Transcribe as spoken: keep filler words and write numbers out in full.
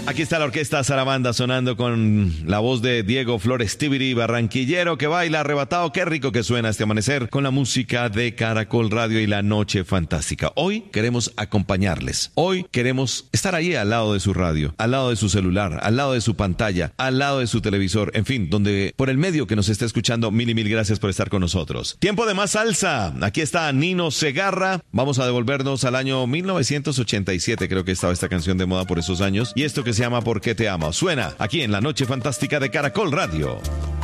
Aquí está la orquesta Zarabanda sonando con la voz de Diego Flores Tibiri, barranquillero que baila arrebatado. Qué rico que suena este amanecer con la música de Caracol Radio y la noche fantástica. Hoy queremos acompañarles. Hoy queremos estar ahí al lado de su radio, al lado de su celular, al lado de su pantalla, al lado de su televisor, en fin, donde por el medio que nos esté escuchando, mil y mil gracias por estar con nosotros. Tiempo de más salsa. Aquí está Nino Segarra. Vamos a devolvernos al año mil novecientos ochenta y siete, creo que estaba esta canción de moda por esos años. Y esto que se llama ¿Por qué te amo? Suena aquí en la noche fantástica de Caracol Radio.